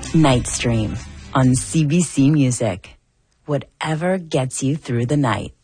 Night Stream on CBC Music. Whatever gets you through the night.